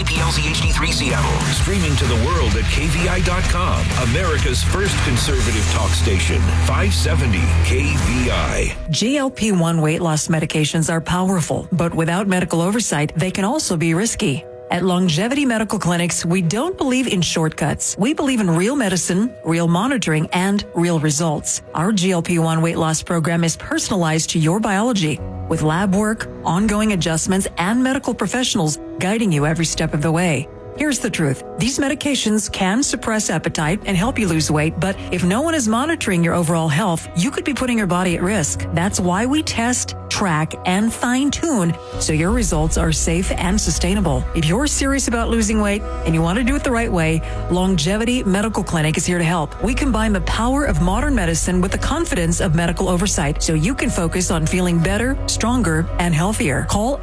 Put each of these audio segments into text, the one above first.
KPLZ HD3 Seattle. Streaming to the world at KVI.com. America's first conservative talk station. 570 KVI. GLP-1 weight loss medications are powerful, but without medical oversight, they can also be risky. At Longevity Medical Clinics, we don't believe in shortcuts. We believe in real medicine, real monitoring, and real results. Our GLP-1 weight loss program is personalized to your biology, with lab work, ongoing adjustments, and medical professionals guiding you every step of the way. Here's the truth. These medications can suppress appetite and help you lose weight, but if no one is monitoring your overall health, you could be putting your body at risk. That's why we test, track, and fine-tune so your results are safe and sustainable. If you're serious about losing weight and you want to do it the right way, Longevity Medical Clinic is here to help. We combine the power of modern medicine with the confidence of medical oversight so you can focus on feeling better, stronger, and healthier. Call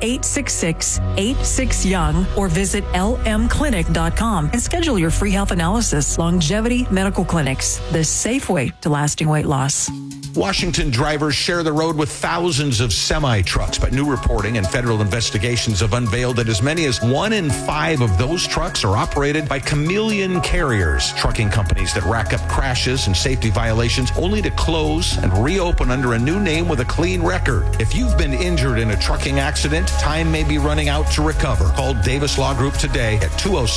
866-86-YOUNG or visit lmclinic.com and schedule your free health analysis. Longevity Medical Clinics, the safe way to lasting weight loss. Washington drivers share the road with thousands of semi-trucks, but new reporting and federal investigations have unveiled that as many as 1 in 5 of those trucks are operated by chameleon carriers, trucking companies that rack up crashes and safety violations only to close and reopen under a new name with a clean record. If you've been injured in a trucking accident, time may be running out to recover. Call Davis Law Group today at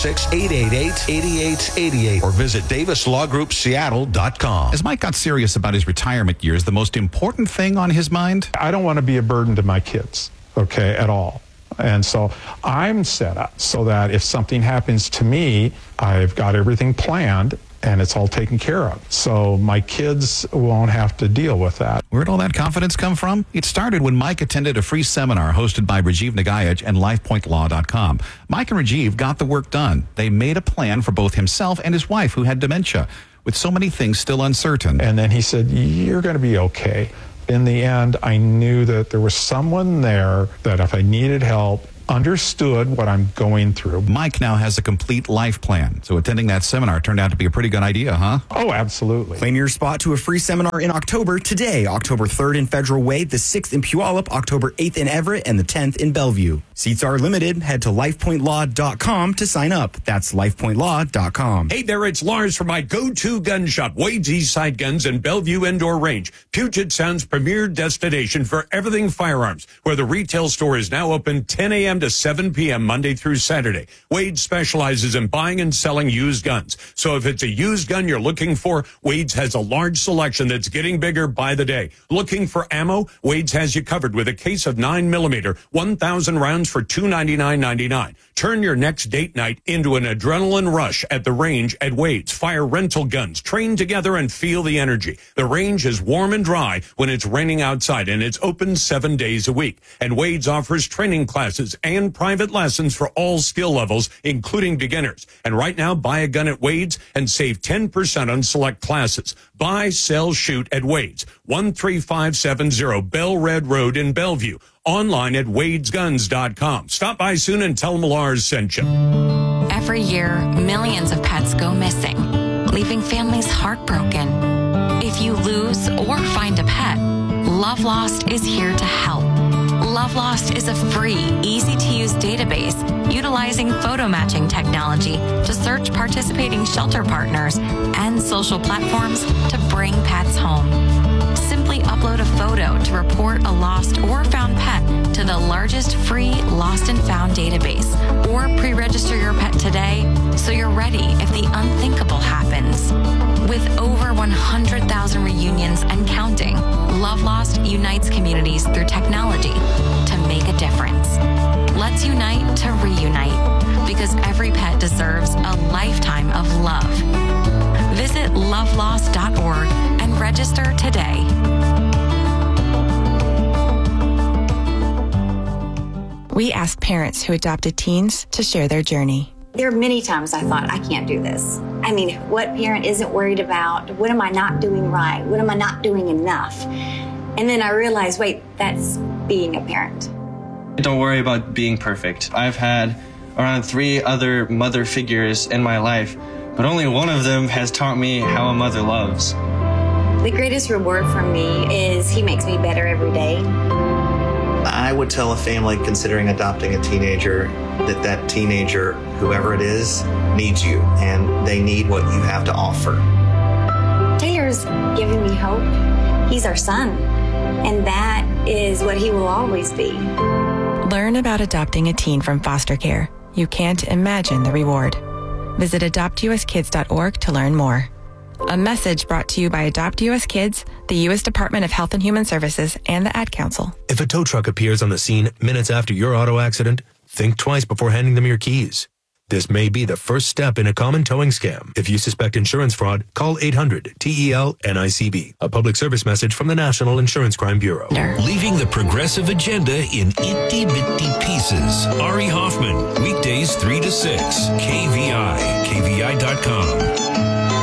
206-888-8888 or visit davislawgroupseattle.com. As Mike got serious about his retirement years, the most important thing on his mind? I don't want to be a burden to my kids, okay, at all. And so I'm set up so that if something happens to me, I've got everything planned and it's all taken care of. So my kids won't have to deal with that. Where'd all that confidence come from? It started when Mike attended a free seminar hosted by Rajiv Nagayaj and LifePointLaw.com. Mike and Rajiv got the work done. They made a plan for both himself and his wife, who had dementia, with so many things still uncertain. And then he said, you're going to be okay. In the end, I knew that there was someone there that if I needed help, understood what I'm going through. Mike now has a complete life plan, so attending that seminar turned out to be a pretty good idea, huh? Oh, absolutely. Claim your spot to a free seminar in October today, October 3rd in Federal Way, the 6th in Puyallup, October 8th in Everett, and the 10th in Bellevue. Seats are limited. Head to lifepointlaw.com to sign up. That's lifepointlaw.com. Hey there, it's Lars from my go-to gun shop, Wade's Eastside Guns and Bellevue Indoor Range, Puget Sound's premier destination for everything firearms, where the retail store is now open 10 a.m. to 7 p.m. Monday through Saturday. Wade specializes in buying and selling used guns. So if it's a used gun you're looking for, Wade's has a large selection that's getting bigger by the day. Looking for ammo? Wade's has you covered with a case of 9mm, 1,000 rounds for $299.99. Turn your next date night into an adrenaline rush at the range at Wade's. Fire rental guns. Train together and feel the energy. The range is warm and dry when it's raining outside, and it's open 7 days a week. And Wade's offers training classes and private lessons for all skill levels, including beginners. And right now, buy a gun at Wade's and save 10% on select classes. Buy, sell, shoot at Wade's. 13570 Bell Red Road in Bellevue. Online at wadesguns.com. Stop by soon and tell them Lars sent you. Every year, millions of pets go missing, leaving families heartbroken. If you lose or find a pet, Love Lost is here to help. Love Lost is a free, easy-to-use database utilizing photo matching technology to search participating shelter partners and social platforms to bring pets home. Simply upload a photo to report a lost or found pet to the largest free lost and found database, or pre-register your pet today so you're ready if the unthinkable happens. With over 100,000 reunions and counting, Love Lost unites communities through technology to make a difference. Let's unite to reunite, because every pet deserves a lifetime of love. Visit lovelost.org and register today. We asked parents who adopted teens to share their journey. There are many times I thought, I can't do this. I mean, what parent isn't worried about? What am I not doing right? What am I not doing enough? And then I realized, wait, that's being a parent. Don't worry about being perfect. I've had around 3 other mother figures in my life, but only one of them has taught me how a mother loves. The greatest reward for me is he makes me better every day. I would tell a family considering adopting a teenager that teenager, whoever it is, needs you, and they need what you have to offer. Taylor's giving me hope. He's our son, and that is what he will always be. Learn about adopting a teen from foster care. You can't imagine the reward. Visit adoptuskids.org to learn more. A message brought to you by Adopt US Kids, the U.S. Department of Health and Human Services, and the Ad Council. If a tow truck appears on the scene minutes after your auto accident, think twice before handing them your keys. This may be the first step in a common towing scam. If you suspect insurance fraud, call 800-TEL-NICB. A public service message from the National Insurance Crime Bureau. Leaving the progressive agenda in itty-bitty pieces. Ari Hoffman, weekdays 3 to 6. KVI, KVI.com.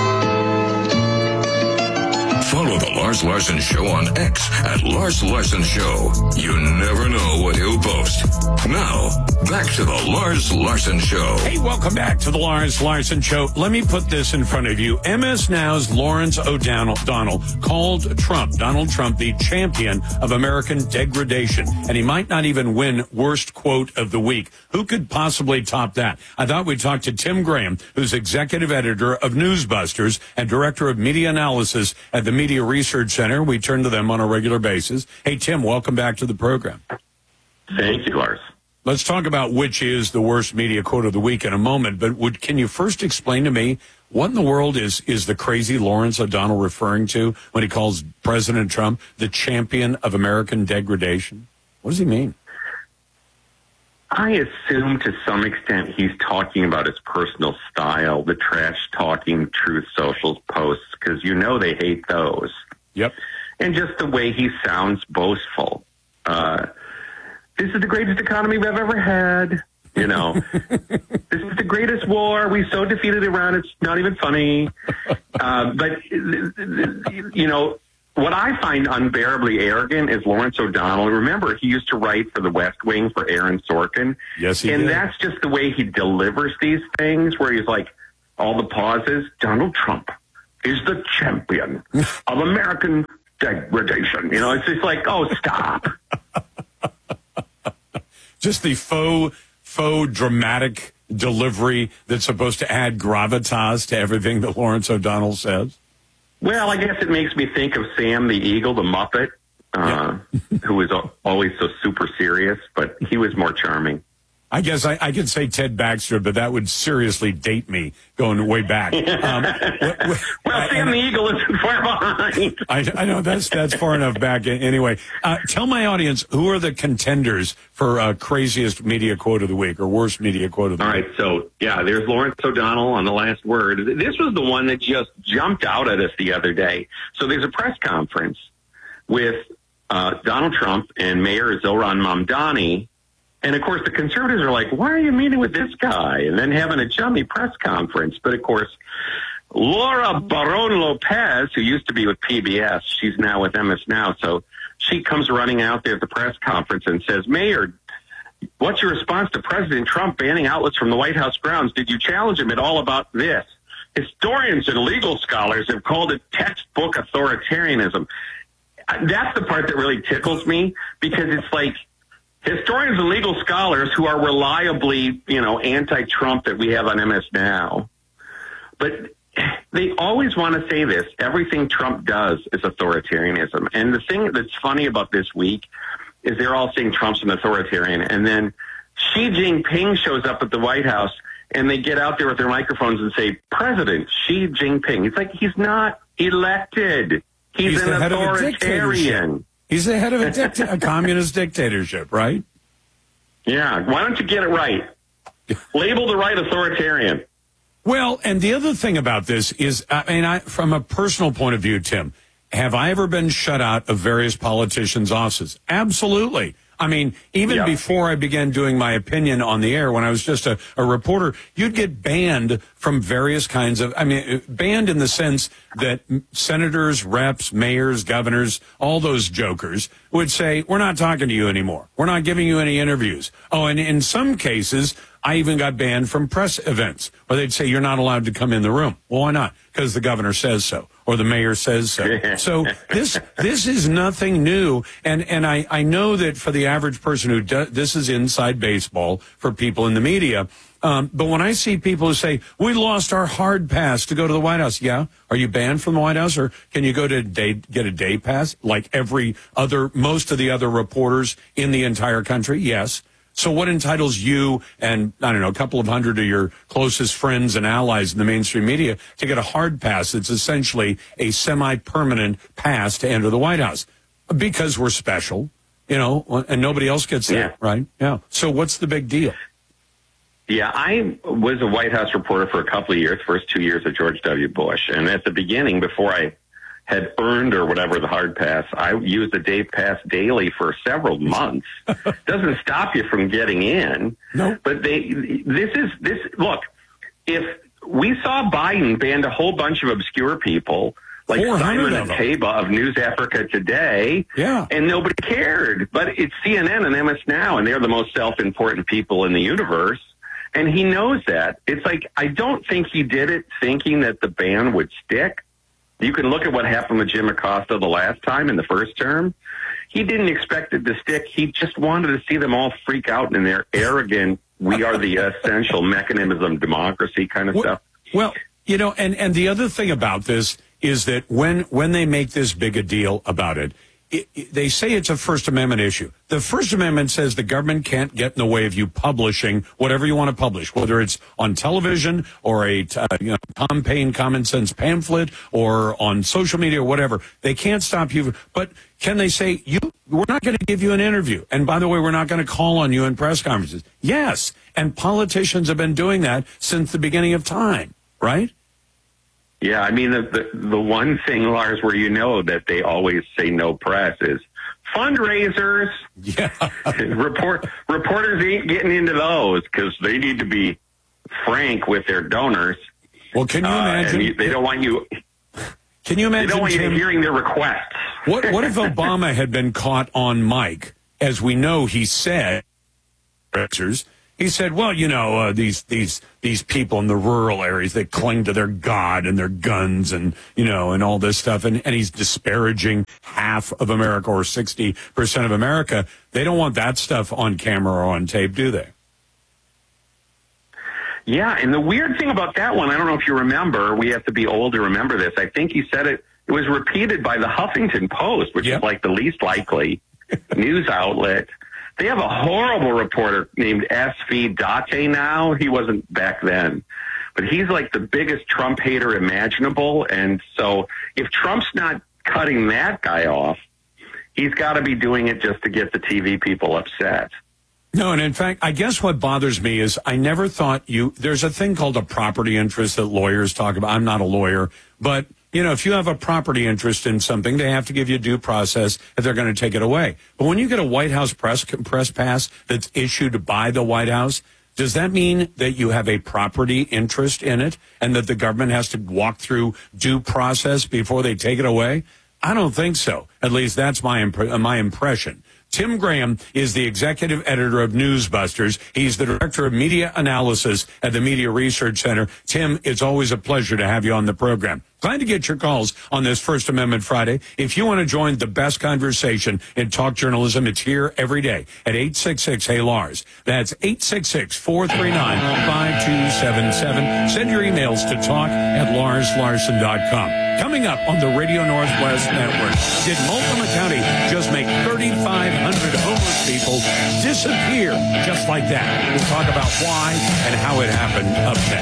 Follow The Lars Larson Show on X at Lars Larson Show. You never know what he'll post. Now, back to The Lars Larson Show. Hey, welcome back to The Lars Larson Show. Let me put this in front of you. MS Now's Lawrence O'Donnell called Donald Trump, the champion of American degradation. And he might not even win worst quote of the week. Who could possibly top that? I thought we'd talk to Tim Graham, who's executive editor of Newsbusters and director of media analysis at the Media Research Center. We turn to them on a regular basis. Hey, Tim, welcome back to the program. Thank you, Lars. Let's talk about which is the worst media quote of the week in a moment, but can you first explain to me what in the world is the crazy Lawrence O'Donnell referring to when he calls President Trump the champion of American degradation? What does he mean? I assume to some extent he's talking about his personal style, the trash-talking Truth Social posts, because you know they hate those. Yep. And just the way he sounds boastful. This is the greatest economy we've ever had. You know, this is the greatest war. We so defeated Iran, it's not even funny. But, you know, what I find unbearably arrogant is Lawrence O'Donnell. Remember, he used to write for The West Wing for Aaron Sorkin. Yes, he did. And did. that's just the way he delivers these things, where he's like, all the pauses, Donald Trump is the champion of American degradation. You know, it's just like, oh, stop. Just the faux dramatic delivery that's supposed to add gravitas to everything that Lawrence O'Donnell says. Well, I guess it makes me think of Sam the Eagle, the Muppet, who was always so super serious, but he was more charming. I guess I could say Ted Baxter, but that would seriously date me going way back. Well, Sam the Eagle isn't far behind. I know that's far enough back. Anyway, tell my audience, who are the contenders for craziest media quote of the week or worst media quote of the week? All right, so, yeah, there's Lawrence O'Donnell on the last word. This was the one that just jumped out at us the other day. So there's a press conference with Donald Trump and Mayor Zohran Mamdani. And, of course, the conservatives are like, why are you meeting with this guy? And then having a chummy press conference. But, of course, Laura Barron Lopez, who used to be with PBS, she's now with MS Now. So she comes running out there at the press conference and says, Mayor, what's your response to President Trump banning outlets from the White House grounds? Did you challenge him at all about this? Historians and legal scholars have called it textbook authoritarianism. That's the part that really tickles me, because it's like, historians and legal scholars who are reliably, you know, anti-Trump that we have on MS Now. But they always want to say this. Everything Trump does is authoritarianism. And the thing that's funny about this week is they're all saying Trump's an authoritarian. And then Xi Jinping shows up at the White House and they get out there with their microphones and say, President Xi Jinping. It's like, he's not elected. He's an authoritarian. He's the head of a communist dictatorship, right? Yeah. Why don't you get it right? Label the right authoritarian. Well, and the other thing about this is, from a personal point of view, Tim, have I ever been shut out of various politicians' offices? Absolutely. I mean, even before I began doing my opinion on the air, when I was just a reporter, you'd get banned from various kinds of, banned in the sense that senators, reps, mayors, governors, all those jokers would say, we're not talking to you anymore. We're not giving you any interviews. Oh, and in some cases, I even got banned from press events where they'd say, you're not allowed to come in the room. Well, why not? Because the governor says so. or the mayor says so. So this is nothing new. And I know that for the average person who does, this is inside baseball for people in the media. But when I see people who say, we lost our hard pass to go to the White House. Yeah. Are you banned from the White House, or can you go to get a day pass like most of the other reporters in the entire country? Yes. So what entitles you and, I don't know, a couple of hundred of your closest friends and allies in the mainstream media to get a hard pass that's essentially a semi-permanent pass to enter the White House? Because we're special, and nobody else gets that, right? Yeah. So what's the big deal? Yeah, I was a White House reporter for a couple of years, first 2 years of George W. Bush. And at the beginning, before I had earned or whatever the hard pass, I used the day pass daily for several months. Doesn't stop you from getting in. No. But look, if we saw Biden banned a whole bunch of obscure people, like Simon Ateba of News Africa Today, and nobody cared. But it's CNN and MS Now, and they're the most self-important people in the universe. And he knows that. It's like, I don't think he did it thinking that the ban would stick. You can look at what happened with Jim Acosta the last time in the first term. He didn't expect it to stick. He just wanted to see them all freak out in their arrogant, we are the essential mechanism democracy kind of stuff. Well, and the other thing about this is that when they make this big a deal about it, they say it's a First Amendment issue. The First Amendment says the government can't get in the way of you publishing whatever you want to publish, whether it's on television or a campaign common sense pamphlet or on social media or whatever. They can't stop you. But can they say, we're not going to give you an interview? And by the way, we're not going to call on you in press conferences. Yes. And politicians have been doing that since the beginning of time, right? Yeah, I mean, the one thing, Lars, where that they always say no press is fundraisers. Yeah. Reporters ain't getting into those because they need to be frank with their donors. Well, can you imagine? They don't want you. Can you imagine? They don't want you hearing their requests. What if Obama had been caught on mic, as we know he said? He said, well, these people in the rural areas, they cling to their God and their guns and all this stuff. And he's disparaging half of America or 60% of America. They don't want that stuff on camera or on tape, do they? Yeah. And the weird thing about that one, I don't know if you remember, we have to be old to remember this. I think he said it was repeated by the Huffington Post, which is like the least likely news outlet. They have a horrible reporter named S.V. Date now. He wasn't back then. But he's like the biggest Trump hater imaginable. And so if Trump's not cutting that guy off, he's got to be doing it just to get the TV people upset. No, and in fact, I guess what bothers me is I never thought there's a thing called a property interest that lawyers talk about. I'm not a lawyer, but if you have a property interest in something, they have to give you due process if they're going to take it away. But when you get a White House press pass that's issued by the White House, does that mean that you have a property interest in it and that the government has to walk through due process before they take it away? I don't think so. At least that's my impression. Tim Graham is the executive editor of Newsbusters. He's the director of media analysis at the Media Research Center. Tim, it's always a pleasure to have you on the program. Glad to get your calls on this First Amendment Friday. If you want to join the best conversation in talk journalism, it's here every day at 866-HEY-LARS. That's 866-439-5277. Send your emails to talk@LarsLarson.com. Coming up on the Radio Northwest Network, did Multnomah County just make 3,500 homeless people disappear just like that? We'll talk about why and how it happened up next.